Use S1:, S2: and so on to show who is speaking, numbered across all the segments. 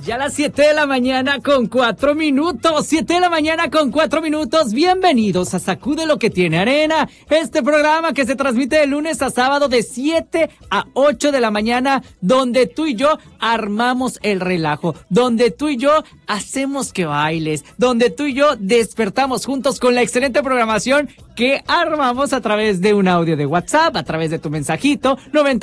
S1: Ya a las 7 de la mañana con 4 minutos, 7 de la mañana con 4 minutos, bienvenidos a Sacude lo que tiene arena, este programa que se transmite de lunes a sábado de 7 a 8 de la mañana, donde tú y yo armamos el relajo, donde tú y yo hacemos que bailes, donde tú y yo despertamos juntos con la excelente programación que armamos a través de un audio de WhatsApp, a través de tu mensajito,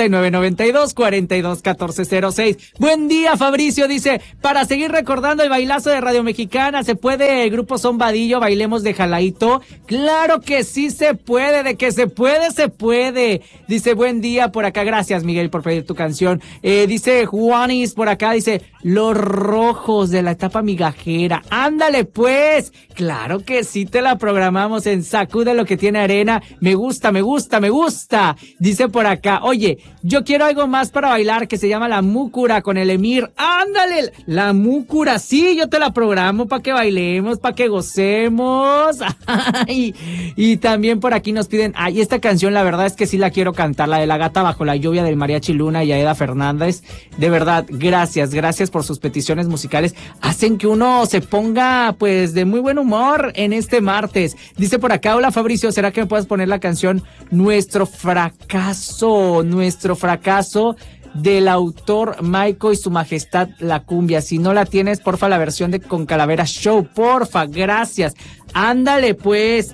S1: 9992-421406. Buen día, Fabricio, dice, para seguir recordando el bailazo de Radio Mexicana, ¿se puede el grupo Son Vadillo, bailemos de jaladito? Claro que sí se puede, de que se puede, se puede. Dice, buen día por acá, gracias Miguel por pedir tu canción. Dice Juanis por acá, dice, Los Rojos de la etapa migajera. Ándale pues, claro que sí te la programamos en Sacude lo que tiene arena. Me gusta, me gusta, me gusta. Dice por acá, oye, yo quiero algo más para bailar que se llama La Múcura con el Emir. Ándale, La Múcura, sí, yo te la programo para que bailemos, para que gocemos. y también por aquí nos piden, esta canción la verdad es que sí la quiero cantar, la de La Gata Bajo la Lluvia del Mariachi Luna y Aida Fernández. De verdad, gracias por sus peticiones musicales. Hacen que uno se ponga pues de muy buen humor en este martes. Dice por acá, hola Fabricio, ¿será que me puedes poner la canción Nuestro Fracaso del autor Maico y su majestad la cumbia? Si no la tienes, porfa, la versión de Con Calavera Show, porfa, gracias. Ándale pues.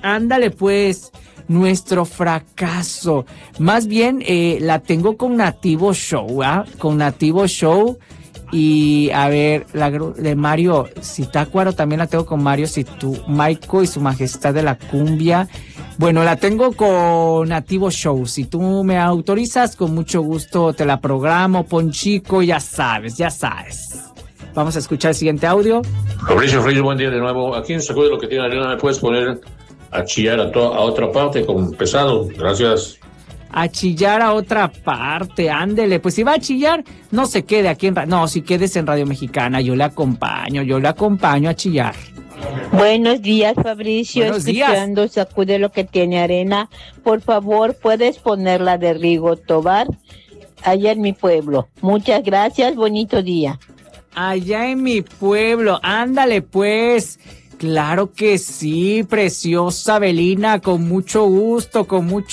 S1: Nuestro Fracaso. Más bien, la tengo con Nativo Show, con Nativo Show. Y a ver, la de Mario Zitácuaro también la tengo con Mario Maico y su majestad de la cumbia. Bueno, la tengo con Nativo Show. Si tú me autorizas, con mucho gusto te la programo, Ponchico, ya sabes. Vamos a escuchar el siguiente audio.
S2: Fabricio Reyes, buen día de nuevo. Aquí en Sacude lo que tiene arena, ¿me puedes poner a chillar a otra parte con pesado? Gracias.
S1: A chillar a otra parte, ándele, pues si va a chillar, no se quede aquí si quedes en Radio Mexicana, yo le acompaño a chillar.
S3: Buenos días, Fabricio.
S1: Buenos
S3: escuchando
S1: días.
S3: Sacude lo que tiene arena. Por favor, ¿puedes ponerla de Rigo Tobar allá en mi pueblo? Muchas gracias, bonito día.
S1: Allá en mi pueblo, ándale pues. Claro que sí, preciosa Belina, con mucho gusto.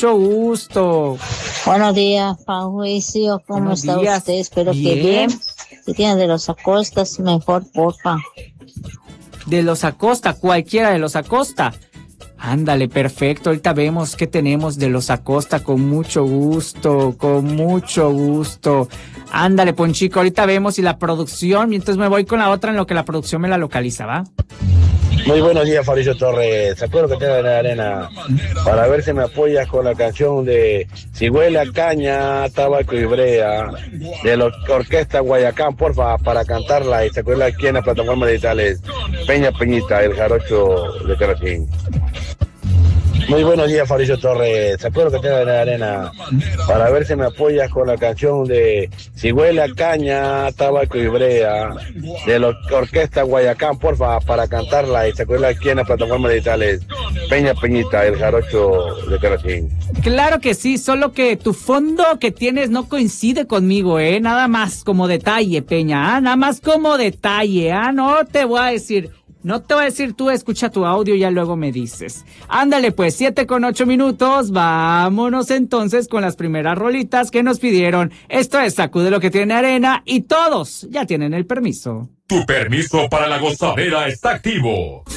S4: Buenos días, Fabricio, ¿cómo
S1: Buenos
S4: está
S1: días.
S4: usted? Espero que bien. Si tiene de los Acostas, mejor, porfa.
S1: De los Acosta, cualquiera de los Acosta. Ándale, perfecto, ahorita vemos qué tenemos de los Acosta, con mucho gusto. Ándale, Ponchico, ahorita vemos y la producción, y entonces me voy con la otra en lo que la producción me la localiza, ¿va?
S5: Muy buenos días, Fabricio Torres. Sacude lo que tiene la arena. Para ver si me apoyas con la canción de Cigüela, Caña, Tabaco y Brea de la Orquesta Guayacán, porfa, para cantarla y sacudirla aquí en las plataformas digitales Peñita, el jarocho de Caratín. Muy buenos días, Fabricio Torres. Sacude lo que tiene la arena. Para ver si me apoyas con la canción de Cigüela, Caña, Tabaco y Brea de la Orquesta Guayacán, porfa, para cantarla y sacudirla aquí en las plataformas digitales Peñita, el jarocho de Caratín.
S1: Claro que sí, solo que tu fondo que tienes no coincide conmigo, nada más como detalle, Peña, nada más como detalle, no te voy a decir tú, escucha tu audio y ya luego me dices. Ándale pues, 7:08, vámonos entonces con las primeras rolitas que nos pidieron. Esto es Sacude lo que tiene arena y todos ya tienen el permiso.
S6: Tu permiso para la gozadera está activo.